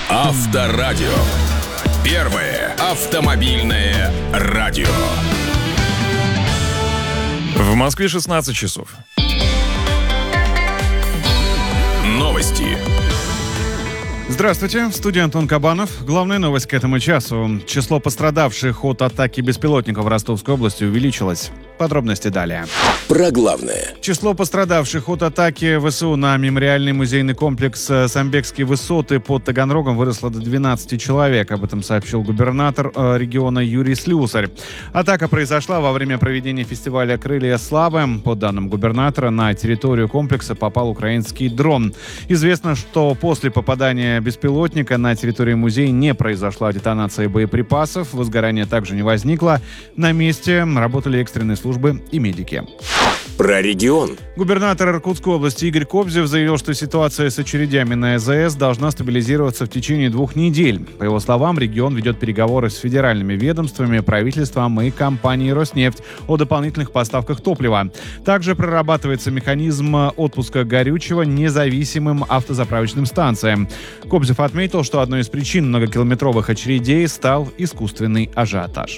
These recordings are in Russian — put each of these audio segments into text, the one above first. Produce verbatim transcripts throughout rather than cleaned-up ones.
Авторадио. Первое автомобильное радио. В Москве шестнадцать часов. Новости. Здравствуйте, в студии Антон Кабанов. Главная новость к этому часу. Число пострадавших от атаки беспилотников в Ростовской области увеличилось. Подробности далее. Про главное. Число пострадавших от атаки ВСУ на мемориальный музейный комплекс «Самбекские высоты» под Таганрогом выросло до двенадцати человек. Об этом сообщил губернатор региона Юрий Слюсарь. Атака произошла во время проведения фестиваля «Крылья славы». По данным губернатора, на территорию комплекса попал украинский дрон. Известно, что после попадания беспилотника на территории музея не произошла детонация боеприпасов. Возгорания также не возникло. На месте работали экстренные службы и медики. Про регион. Губернатор Иркутской области Игорь Кобзев заявил, что ситуация с очередями на АЗС должна стабилизироваться в течение двух недель. По его словам, регион ведет переговоры с федеральными ведомствами, правительством и компанией «Роснефть» о дополнительных поставках топлива. Также прорабатывается механизм отпуска горючего независимым автозаправочным станциям. Кобзев отметил, что одной из причин многокилометровых очередей стал искусственный ажиотаж.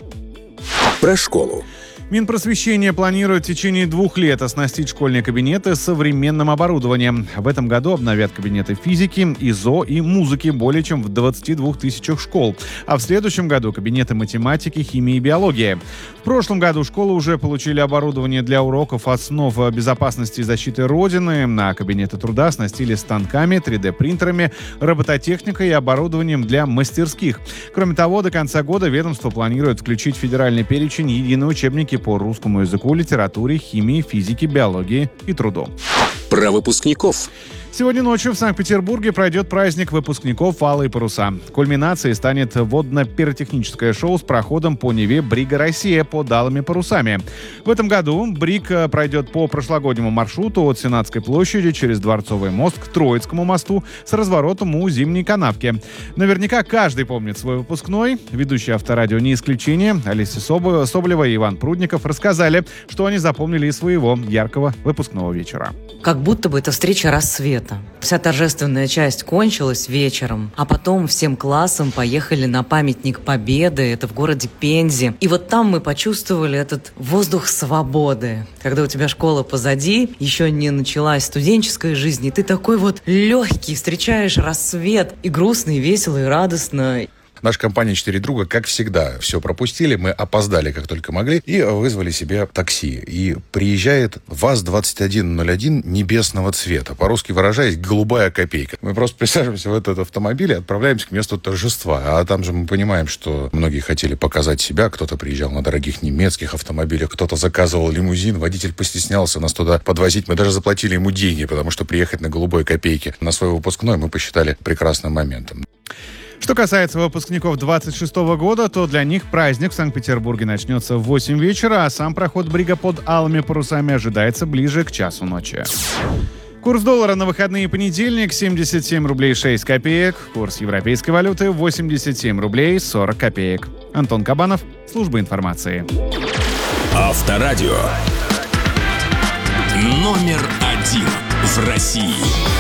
Про школу. Минпросвещение планирует в течение двух лет оснастить школьные кабинеты современным оборудованием. В этом году обновят кабинеты физики, ИЗО и музыки более чем в двадцати двух тысячах школ. А в следующем году кабинеты математики, химии и биологии. В прошлом году школы уже получили оборудование для уроков основ безопасности и защиты Родины. А кабинеты труда оснастили станками, три дэ-принтерами, робототехникой и оборудованием для мастерских. Кроме того, до конца года ведомство планирует включить в федеральный перечень единые учебники по русскому языку, литературе, химии, физике, биологии и труду. Про выпускников. Сегодня ночью в Санкт-Петербурге пройдет праздник выпускников «Алые паруса». Кульминацией станет водно-пиротехническое шоу с проходом по Неве «Брига Россия» под алыми парусами. В этом году Бриг пройдет по прошлогоднему маршруту от Сенатской площади через Дворцовый мост к Троицкому мосту с разворотом у Зимней канавки. Наверняка каждый помнит свой выпускной. Ведущие Авторадио не исключение. Олеся Соболева и Иван Прудников рассказали, что они запомнили из своего яркого выпускного вечера. Как будто бы это встреча рассвета. Вся торжественная часть кончилась вечером, а потом всем классом поехали на памятник Победы, это в городе Пензе. И вот там мы почувствовали этот воздух свободы. Когда у тебя школа позади, еще не началась студенческая жизнь, и ты такой вот легкий, встречаешь рассвет, и грустно, и весело, и радостно. Наша компания «Четыре друга», как всегда, все пропустили. Мы опоздали, как только могли, и вызвали себе такси. И приезжает ВАЗ двадцать один ноль один небесного цвета. По-русски выражаясь, голубая копейка. Мы просто присаживаемся в этот автомобиль и отправляемся к месту торжества. А там же мы понимаем, что многие хотели показать себя. Кто-то приезжал на дорогих немецких автомобилях, кто-то заказывал лимузин. Водитель постеснялся нас туда подвозить. Мы даже заплатили ему деньги, потому что приехать на голубой копейке на свой выпускной мы посчитали прекрасным моментом. Что касается выпускников двадцать шестого года, то для них праздник в Санкт-Петербурге начнется в восемь вечера, а сам проход Брига под алыми парусами ожидается ближе к часу ночи. Курс доллара на выходные и понедельник семьдесят семь рублей шесть копеек. Курс европейской валюты восемьдесят семь рублей сорок копеек. Антон Кабанов, служба информации. Авторадио. Номер один в России.